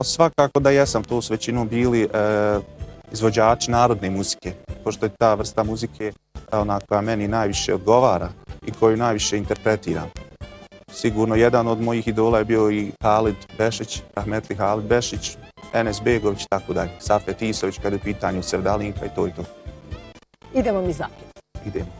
Svakako da jesam, tu su većinom bili izvođači narodne muzike, pošto je ta vrsta muzike ona koja meni najviše odgovara i koju najviše interpretiram. Sigurno jedan od mojih idola je bio i Halid Bešić, rahmetli Halid Bešić, Enes Begović i tako dalje. Safet Isović kada je u pitanju Sevdalinka i to i to. Idemo mi zapjet. Idemo.